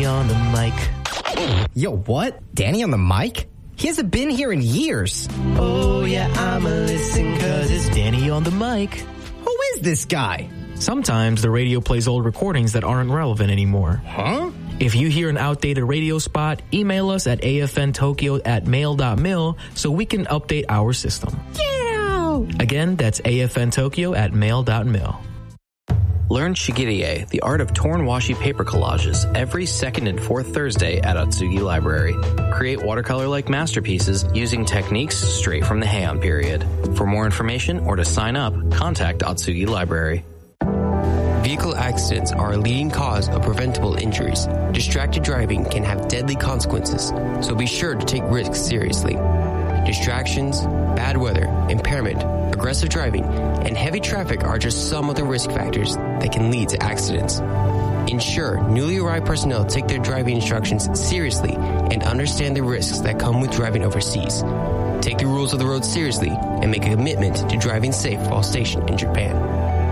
on the mic. Yo, what? Danny on the mic? He hasn't been here in years. Oh, yeah, I'ma listen cause it's Danny on the mic. Who is this guy? Sometimes the radio plays old recordings that aren't relevant anymore. Huh? If you hear an outdated radio spot, email us at afntokyo@mail.mil so we can update our system. Yeah! Again, that's afntokyo@mail.mil. Learn Shigerie, the art of torn washi paper collages, every second and fourth Thursday at Atsugi Library. Create watercolor-like masterpieces using techniques straight from the Heian period. For more information or to sign up, contact Atsugi Library. Vehicle accidents are a leading cause of preventable injuries. Distracted driving can have deadly consequences, so be sure to take risks seriously. Distractions, bad weather, impairment, aggressive driving, and heavy traffic are just some of the risk factors that can lead to accidents. Ensure newly arrived personnel take their driving instructions seriously and understand the risks that come with driving overseas. Take the rules of the road seriously and make a commitment to driving safe while stationed in Japan.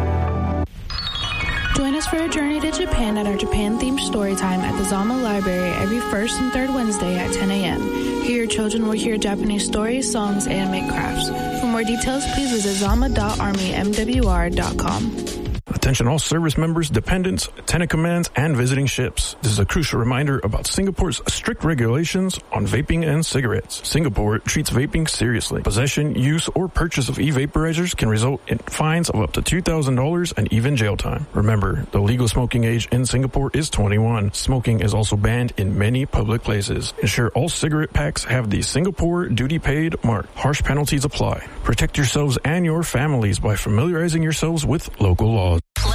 Join us for a journey to Japan at our Japan-themed story time at the Zama Library every first and third Wednesday at 10 a.m. Here your children will hear Japanese stories, songs, and make crafts. For more details, please visit zama.armymwr.com. Attention all service members, dependents, tenant commands, and visiting ships. This is a crucial reminder about Singapore's strict regulations on vaping and cigarettes. Singapore treats vaping seriously. Possession, use, or purchase of e-vaporizers can result in fines of up to $2,000 and even jail time. Remember, the legal smoking age in Singapore is 21. Smoking is also banned in many public places. Ensure all cigarette packs have the Singapore duty paid mark. Harsh penalties apply. Protect yourselves and your families by familiarizing yourselves with local laws.